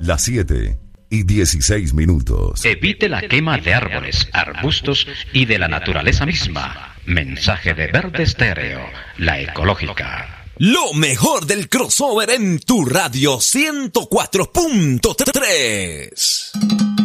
Las 7:16. Evite la quema de árboles, arbustos y de la naturaleza misma. Mensaje de Verde Estéreo, la ecológica. Lo mejor del crossover en tu radio 104.3.